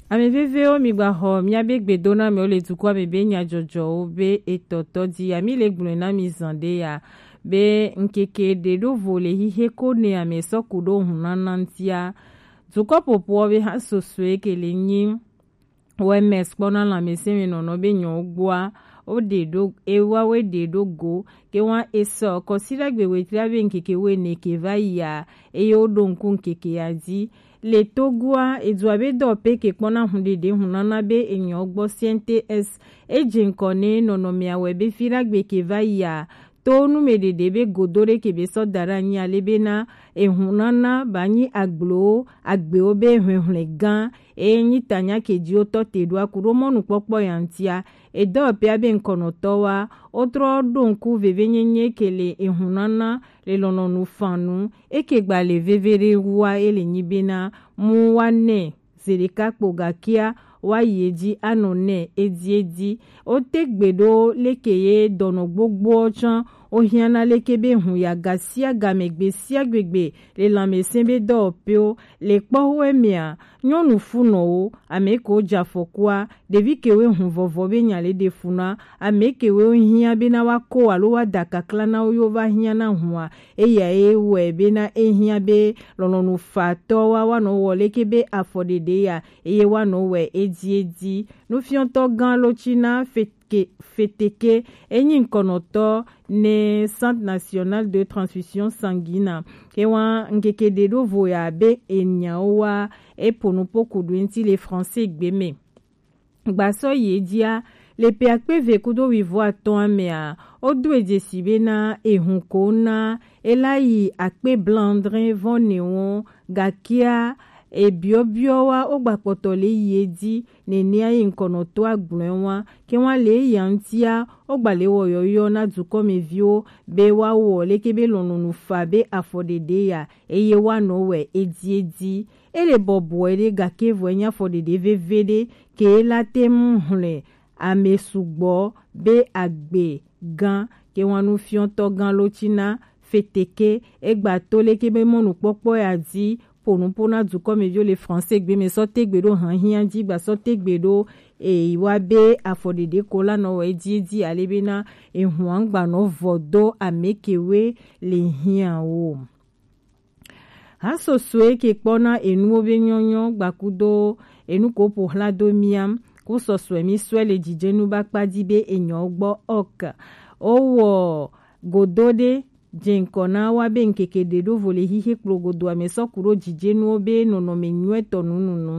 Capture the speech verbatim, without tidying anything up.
Ameveve o migba ho miabe gbedona me ole tukwa bebe nya jojo be etoto di ami le gbune na mizande ya be nkeke de do vole hihe kone ame sokudo hunanantia tukwa popo be ha soswe kele nyi we mespona la meseme nono be nyogwa o de do ewa we de do go ke wa eso kosira gbe we trabe nkeke we ne ke va ya e yo don kun nkeke ya di le togwa edwabe do pe ke kpona hunde de hunana be enyo gbo C N T S eje nkone nono mia we be fira gbe ke va ya to nu me de de be godore ke be so dara nya lebe na e hunana banyi aglo agbe obe hwenhwe gan e nyi tanya ke ji o to te do akuro monu popo yantia e do pe abe nkono to wa otro donku vevenyenye kele e hunana le lono nu fanu e ke gba le vevere wa ele nyibena mu wane zerika kpogakia wa yeji anone edi edi o te gbedo lekeye dono gbogbo ochan o hiana lekebe hun ya gasia gamegbe sia gbegbe le lamesembe do peo le kpowe mia nyonu funo o ameko jafokwa devi kewe hun vovo be nyale de funa amekewe hia bena wako alo wadaka klana o yova hiana huwa eya ewe bena ehia be lolonu fato wa wano wole kebe afodede ya eye wano we edi edi no fionto gan lo china fetke feteke enyi nkonoto ne Centre National de Transfusion Sanguine ke wa ngeke de do voya be enyawa e ponupo kudwenti le français gbeme gbaso yedia le pe akpe ve kudo wivo aton amea odu ejesibe na ehunko na elayi akpe blandrin von neon gakia e biobio wa ogbapoto le yedi neni ayi nkono to agblen wa ke wa le yantia ogbale wo yoyo na duko mevio be wa wo le kebe lonunu fa be afodede ya eye wa no we edi edi ele bobo ele gake vonya fodede vevede ke la temhle amesugbo be agbe gan ke wa nu fionto gan lo china feteke egba to le kebe monu popo ya di ponupona du comme vieux les français gbe me sote gbedo han hian di gba sote gbedo e wa be afodede kola no we di di alebena e huan gba no vodo amekewe le hian o haso swe ke pona enu obe nyonyo gba kudo enu ko po hla do miam ko so swe mi swe le dijenu ba padi be enyo gbo ok owo godode jenkona wa be nkeke de do vole hihe klogodo amesokuro jijenu obe nono menyueto nunu